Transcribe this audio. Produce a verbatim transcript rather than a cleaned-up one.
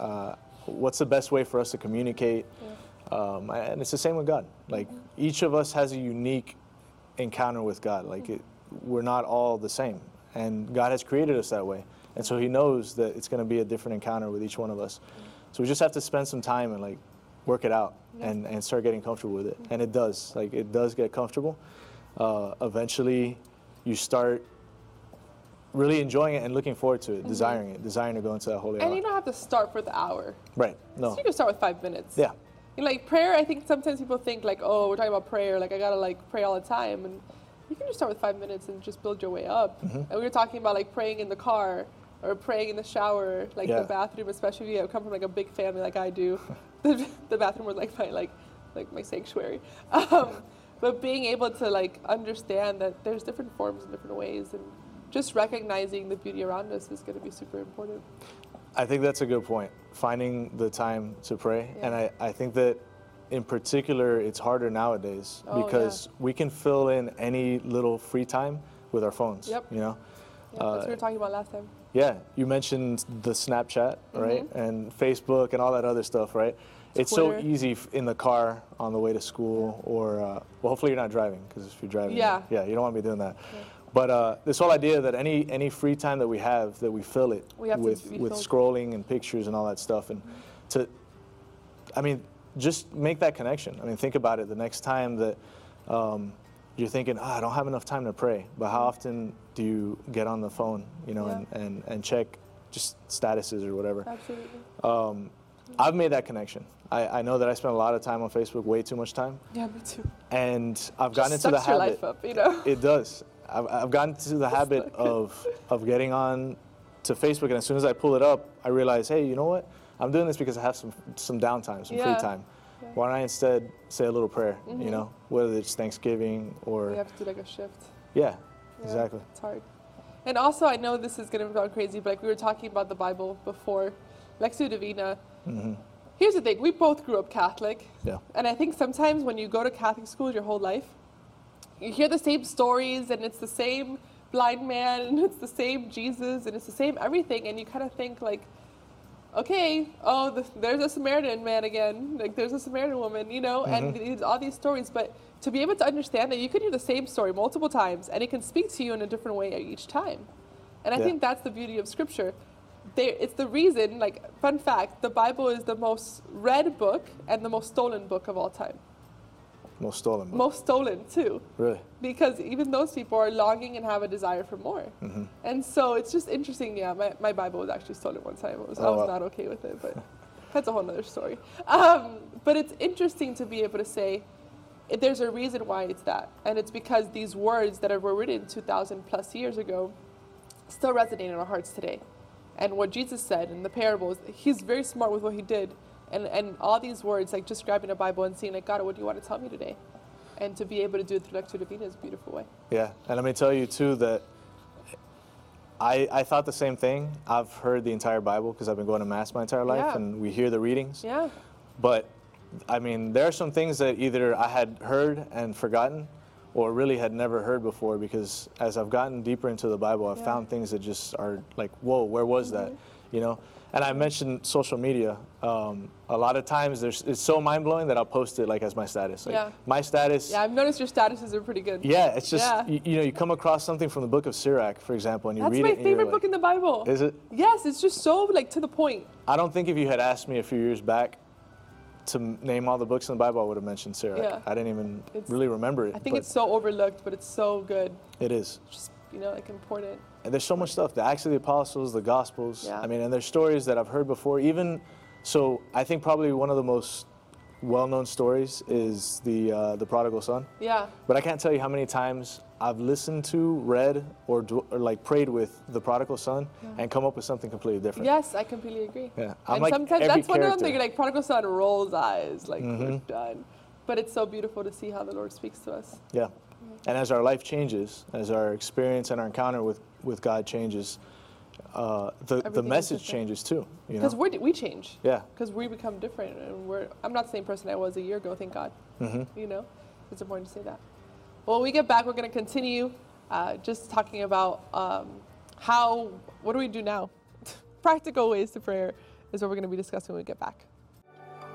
Uh, what's the best way for us to communicate? Yeah. Um, and it's the same with God. Like Mm-hmm. each of us has a unique encounter with God. Like Mm-hmm. it, we're not all the same, and God has created us that way. And so He knows that it's going to be a different encounter with each one of us. Mm-hmm. So we just have to spend some time and like work it out Yeah. and, and start getting comfortable with it. Mm-hmm. And it does. Like it does get comfortable. Uh, eventually, you start really enjoying it and looking forward to it, Mm-hmm. desiring it, desiring to go into that holy And hour. you don't have to start for the hour. Right. So No. you can start with five minutes. Yeah. You know, like prayer, I think sometimes people think like, oh, we're talking about prayer, like I gotta like pray all the time. And you can just start with five minutes and just build your way up. Mm-hmm. And we were talking about like praying in the car or praying in the shower, like Yeah. the bathroom, especially if you come from like a big family like I do. the, the bathroom was like my like like my sanctuary. Um, but being able to like understand that there's different forms and different ways, and just recognizing the beauty around us is going to be super important. I think that's a good point. Finding the time to pray. Yeah. And I, I think that in particular, it's harder nowadays Oh, because yeah. we can fill in any little free time with our phones. Yep. You know? Yeah, that's what we were talking about last time. Yeah. You mentioned the Snapchat, right? Mm-hmm. And Facebook and all that other stuff, right? It's so Twitter. easy f- in the car on the way to school or, uh, well, hopefully you're not driving because if you're driving, Yeah. yeah, you don't want to be doing that. Yeah. But uh, this whole idea that any any free time that we have, that we fill it We have to with be with filled. scrolling and pictures and all that stuff, and to, I mean, just make that connection. I mean, think about it. The next time that um, you're thinking, oh, I don't have enough time to pray, but how often do you get on the phone, you know, Yeah. and, and and check just statuses or whatever? Absolutely. Um, I've made that connection. I, I know that I spend a lot of time on Facebook, way too much time, Yeah, me too. and I've gotten Just into the sucks your habit. life up, you know? It does. I've, I've gotten to the habit not of of getting on to Facebook, and as soon as I pull it up, I realize, hey, you know what? I'm doing this because I have some some downtime, some Yeah. free time. Yeah. Why don't I instead say a little prayer? Mhm. You know, whether it's Thanksgiving or We have to do like a shift. yeah, Yeah, exactly. It's hard. And also, I know this is going to sound crazy, but like we were talking about the Bible before, Lectio Divina. hmm Here's the thing: we both grew up Catholic, Yeah, and I think sometimes when you go to Catholic school your whole life, you hear the same stories, and it's the same blind man, and it's the same Jesus, and it's the same everything, and you kind of think like, okay, oh, the, there's a Samaritan man again, like there's a Samaritan woman, you know, and these, all these stories, but to be able to understand that you can hear the same story multiple times, and it can speak to you in a different way each time, and I Yeah. think that's the beauty of Scripture. There, it's the reason, like, fun fact, the Bible is the most read book and the most stolen book of all time. most stolen. Book. Most stolen, too. Really? Because even those people are longing and have a desire for more. hmm And so it's just interesting. Yeah, my, my Bible was actually stolen one time. It was, I Oh, was wow. not okay with it, but that's a whole nother story. Um, but it's interesting to be able to say, eh, there's a reason why it's that. And it's because these words that were written two thousand plus years ago still resonate in our hearts today. And what Jesus said in the parables, he's very smart with what he did. And, and all these words, like just grabbing a Bible and saying, like, God, what do you want to tell me today? And to be able to do it through Lectio Divina is a beautiful way. Yeah, and let me tell you too that I I thought the same thing. I've heard the entire Bible because I've been going to mass my entire life, Yeah. and we hear the readings. Yeah. But I mean, there are some things that either I had heard and forgotten, or really had never heard before. Because as I've gotten deeper into the Bible, I've Yeah. found things that just are like, whoa, where was that? Mm-hmm. You know. And I mentioned social media. Um, a lot of times, there's it's so mind blowing that I'll post it like as my status. Like Yeah. my status. Yeah, I've noticed your statuses are pretty good. Yeah, it's just Yeah. You, you know you come across something from the Book of Sirach, for example, and you That's read my it. and you're favorite book like, in the Bible. Is it? Yes, it's just so like to the point. I don't think if you had asked me a few years back to m- name all the books in the Bible, I would have mentioned Sirach. Yeah. I didn't even It's- really remember it. I think but it's so overlooked, but it's so good. it is. Just you know, like important. And there's so much stuff. The Acts of the Apostles, the Gospels. Yeah. I mean, and there's stories that I've heard before. Even so, I think probably one of the most well-known stories is the uh, the prodigal son. Yeah. But I can't tell you how many times I've listened to, read, or, dw- or like prayed with the prodigal son and come up with something completely different. Yes, I completely agree. Yeah. I'm And like sometimes every that's one of them character. that you're like prodigal son rolls eyes, like we're Mhm. done. But it's so beautiful to see how the Lord speaks to us. Yeah. And as our life changes, as our experience and our encounter with, with God changes, uh, the, the Everything is message different. changes too. You Because know? we we change. Yeah. Because we become different, and we're. I'm not the same person I was a year ago. Thank God. hmm You know, it's important to say that. Well, when we get back, we're going to continue uh, just talking about um, how, what do we do now? Practical ways to prayer is what we're going to be discussing when we get back.